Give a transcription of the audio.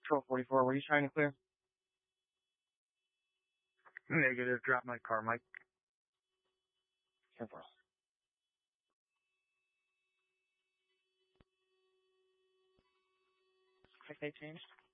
Control 44, were you trying to clear? Negative, drop my car, Mike. 10-4. Okay, changed.